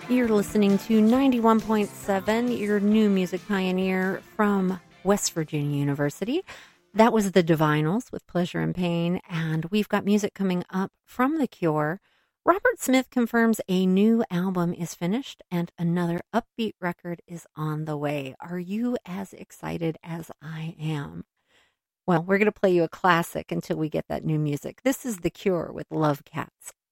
You're listening to 91.7, your new music pioneer from West Virginia University. That was the Divinals with Pleasure and Pain, and we've got music coming up from The Cure. Robert Smith confirms a new album is finished and another upbeat record is on the way. Are you as excited as I am? Well, we're going to play you a classic until we get that new music. This is The Cure with Love Cats.